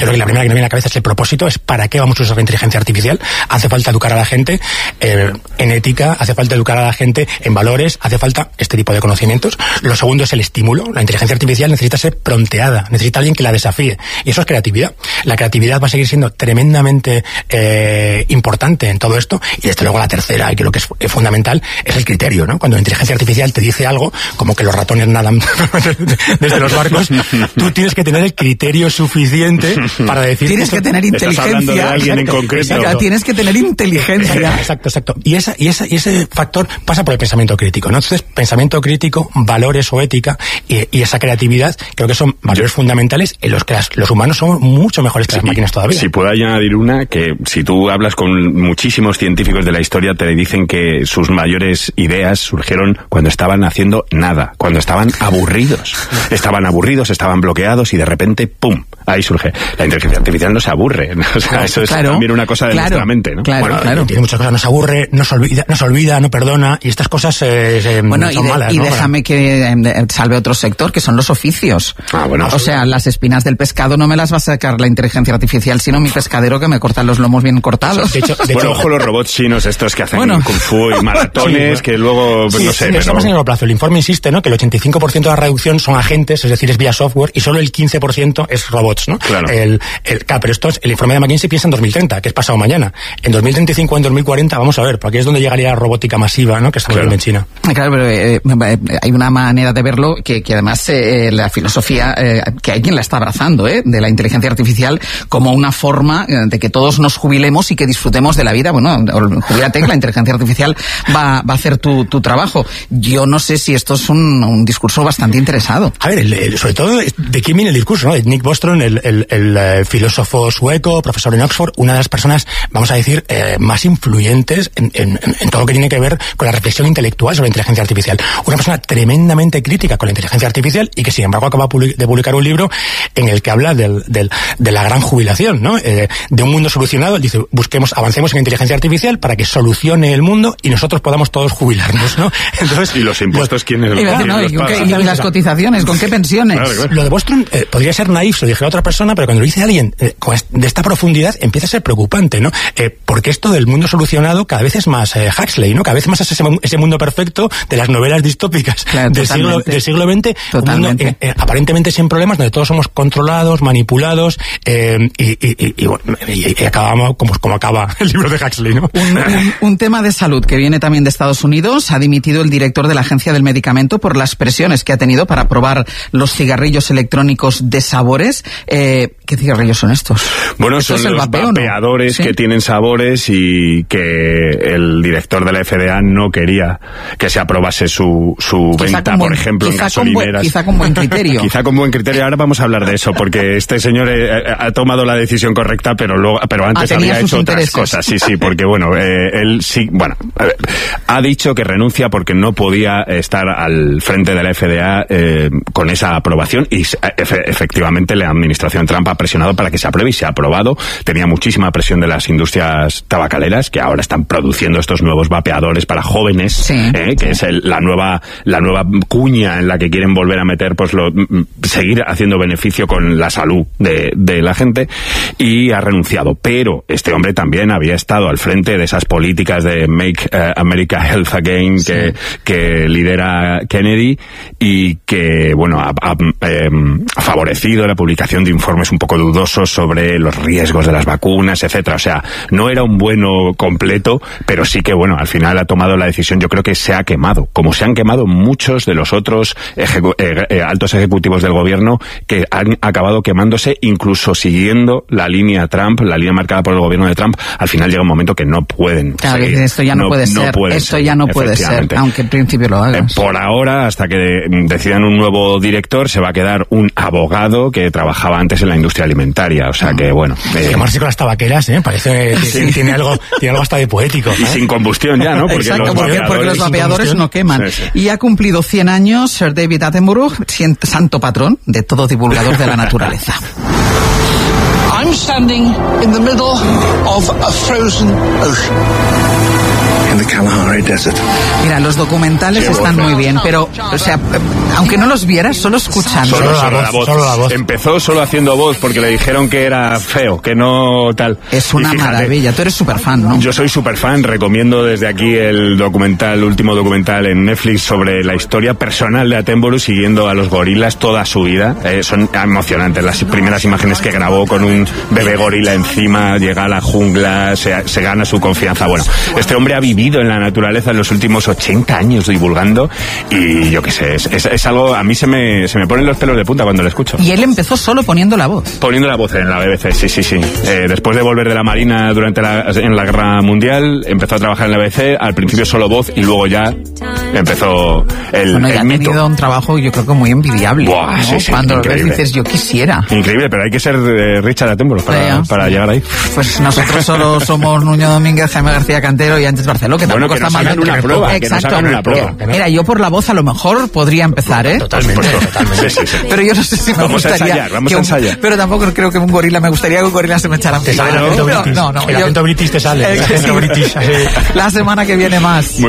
creo que la primera que me viene a la cabeza es el propósito, es para qué vamos a usar la inteligencia artificial. Hace falta educar a la gente en ética, hace falta educar a la gente en valores, hace falta este tipo de conocimientos. Lo segundo es el estímulo. La inteligencia artificial necesita ser pronteada, necesita alguien que la desafíe. Y eso es creatividad. La creatividad va a seguir siendo tremendamente importante en todo esto. Y desde luego la tercera, y creo que es fundamental, es el criterio, ¿no? Cuando la inteligencia artificial te dice algo, como que los ratones nadan desde los barcos, tú tienes que tener el criterio suficiente para decir... Tienes que tener inteligencia. Estás hablando de alguien en concreto. Exacto. Tienes que tener inteligencia. Exacto. Y ese factor pasa por el pensamiento crítico, ¿no? Entonces, pensamiento crítico, valores o ética y esa creatividad, creo que son valores fundamentales en los que los humanos somos mucho mejores que las máquinas todavía. Si puedo añadir una, que si tú hablas con muchísimos científicos de la historia, te dicen que sus mayores ideas surgieron cuando estaban haciendo nada, cuando estaban aburridos. Estaban bloqueados y de repente, ¡pum!, ahí surge. La inteligencia artificial no se aburre. O sea, eso es también una cosa de nuestra mente, ¿no? Claro. Tiene muchas cosas, no se aburre, no se olvida, no perdona, y estas cosas son malas, y ¿no? déjame que salve otro sector, que son los oficios. O sea, las espinas del pescado no me las va a sacar la inteligencia artificial, sino mi pescadero que me corta los lomos bien cortados. De hecho, ojo los robots chinos estos que hacen kung fu y maratones, que luego, no sé. Estamos en el largo plazo. El informe insiste, ¿no?, que el 85% de la reducción son agentes, es decir, es vía software, y solo el 15% es robots, ¿no? Claro. Pero el informe de McKinsey piensa en 2030, que es pasado mañana. En 2035, en 2040, vamos a ver, porque es donde llegaría la robótica masiva, ¿no?, que estamos viendo en China. Claro, pero hay una manera de verlo que además la filosofía, que hay quien la está abrazando, de la inteligencia artificial como una forma de que todos nos jubilemos y que disfrutemos de la vida. Bueno, jubílate, que la inteligencia artificial va a hacer tu trabajo. Yo no sé si esto es un discurso bastante interesado. A ver, sobre todo, ¿de quién viene el discurso, no? De Nick Bostrom, el filósofo sueco, profesor en Oxford, una de las personas, vamos a decir, más influyentes en todo lo que tiene que ver con la reflexión intelectual sobre la inteligencia artificial. Una persona tremendamente crítica con la inteligencia artificial y que, sin embargo, acaba de publicar un libro en el que habla de la gran jubilación, ¿no? De un mundo solucionado. Él dice, avancemos en inteligencia artificial para que solucione el mundo y nosotros podamos todos jubilarnos, ¿no? Entonces, ¿y los impuestos quiénes los pagan? ¿Y las cotizaciones? ¿Con qué pensiones? Claro. Lo de Bostrom podría ser naif, se lo dijera a otra persona, pero cuando lo dice alguien de esta profundidad empieza a ser preocupante, ¿no? Porque esto del mundo solucionado cada vez es más Huxley, ¿no? Cada vez más es ese mundo perfecto de las novelas distópicas del siglo XX, un mundo aparentemente sin problemas, donde todos somos controlados, manipulados, y acabamos como acaba el libro de Huxley, ¿no? Un tema de salud que viene también de Estados Unidos. Ha dimitido el director de la Agencia del Medicamento por las presiones que ha tenido para probar los cigarrillos electrónicos de sabores. ¿Qué cigarrillos son estos? Bueno, son los vapeadores, ¿sí?, que tienen sabores, y que el director de la FDA no quería que se aprobase su venta, por ejemplo, en gasolineras. Quizá con buen criterio. Quizá con buen criterio. Ahora vamos a hablar de eso, porque este señor ha tomado la decisión correcta, pero antes había hecho otras cosas. Sí, porque él sí, ha dicho que renuncia porque no podía estar al frente de la FDA con esa aprobación, y efectivamente la administración Trump ha presionado para que se apruebe, y se ha aprobado. Tenía muchísima presión de las industrias tabacaleras, que ahora están produciendo estos nuevos vapeadores para jóvenes, sí, que es la nueva cuña en la que quieren volver a meter, pues seguir haciendo beneficio con la salud de la gente, y ha renunciado. Pero este hombre también había estado al frente de esas políticas de Make America Health Again, sí, que lidera Kennedy, y que ha favorecido la publicación de informes un poco dudosos sobre los riesgos de las vacunas, etcétera. O sea, no era un bueno completo, pero sí que al final ha tomado la decisión. Yo creo que se ha quemado, como se han quemado muchos de los otros altos ejecutivos del gobierno, que han acabado quemándose, incluso siguiendo la línea Trump, la línea marcada por el gobierno de Trump. Al final llega un momento que no pueden seguir. Esto ya no puede ser, aunque en principio lo hagas. Por ahora, hasta que decidan un nuevo director, se va a quedar un abogado que trabajaba antes en la industria alimentaria. O sea que, quemarse con las tabaqueras, parece que tiene algo hasta de poético. Y sin combustión ya, ¿no? Porque porque los vapeadores no queman. Sí. Y ha cumplido 100 años Sir David Attenborough, santo patrón de todo divulgador de la naturaleza. I'm standing in the middle of a frozen ocean. in the Kalahari Desert. Mira, los documentales están muy bien, pero, o sea, aunque no los vieras, solo escuchando. Solo la voz. Empezó solo haciendo voz porque le dijeron que era feo, que no tal. Es una maravilla. Tú eres súper fan, ¿no? Yo soy súper fan. Recomiendo desde aquí el último documental en Netflix sobre la historia personal de Attenborough, siguiendo a los gorilas toda su vida. Son emocionantes las primeras imágenes que grabó con un bebé gorila encima, llega a la jungla, se gana su confianza. Bueno, este hombre ha vivido en la naturaleza en los últimos 80 años divulgando, y yo qué sé, es algo, a mí se me ponen los pelos de punta cuando lo escucho. Y él empezó solo poniendo la voz. Poniendo la voz en la BBC, sí. Después de volver de la Marina en la Guerra Mundial, empezó a trabajar en la BBC, al principio solo voz y luego ya empezó el Bueno, ya ha mito. tenido un trabajo, yo creo que muy envidiable. Buah, ¿no? sí, Cuando lo ves increíble. dices, yo quisiera. Increíble, pero hay que ser Richard Attenborough para llegar ahí. Pues nosotros solo somos Nuño Domínguez, Jaime García Cantero y Ángel Barceló, que Bueno, tampoco que está nos mal. hagan una prueba, que nos Exacto. hagan una prueba. Mira, yo por la voz a lo mejor podría empezar, ¿eh? Totalmente. Sí. Pero yo no sé si me Vamos a gustaría. ensayar, vamos que a ensayar. Pero tampoco creo que un gorila, me gustaría que un gorila se me echara Te sale el acento british. El acento british te sale. El acento british. La semana que viene más. Muy